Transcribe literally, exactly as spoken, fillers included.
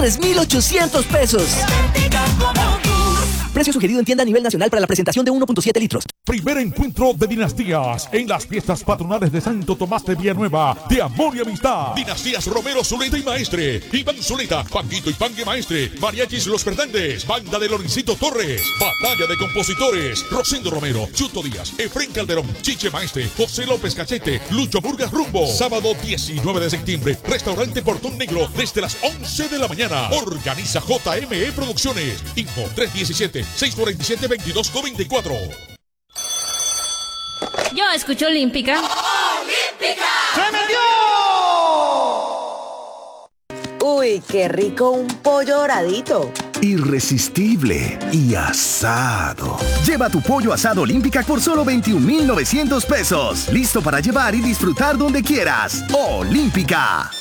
tres mil ochocientos pesos. Precio sugerido en tienda a nivel nacional para la presentación de uno punto siete litros. Primer encuentro de dinastías en las fiestas patronales de Santo Tomás de Villanueva, de amor y amistad. Dinastías Romero, Zuleta y Maestre, Iván Zuleta, Panguito y Pangue Maestre, Mariachis Los Fernández, Banda de Lorencito Torres, Batalla de Compositores, Rosendo Romero, Chuto Díaz, Efrén Calderón, Chiche Maestre, José López Cachete, Lucho Burgas Rumbo. Sábado diecinueve de septiembre, Restaurante Portón Negro, desde las once de la mañana. Organiza J M E Producciones. Info tres uno siete, seis cuatro siete, dos dos cuatro cuatro. Yo escucho Olímpica. ¡Olímpica! ¡Se metió! Uy, qué rico un pollo doradito. Irresistible y asado. Lleva tu pollo asado Olímpica por solo veintiún mil novecientos pesos. Listo para llevar y disfrutar donde quieras. Olímpica.